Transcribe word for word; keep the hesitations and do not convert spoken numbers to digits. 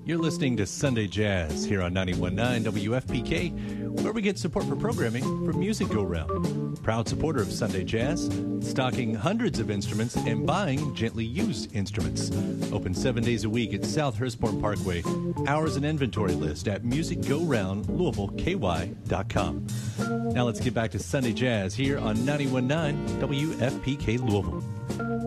You're listening to Sunday Jazz here on ninety-one point nine W F P K, where we get support for programming from Music Go Round. Proud supporter of Sunday Jazz, stocking hundreds of instruments and buying gently used instruments. Open seven days a week at South Hurstbourne Parkway. Hours and inventory list at music go round louisville k y dot com. Now let's get back to Sunday Jazz here on ninety-one point nine W F P K Louisville.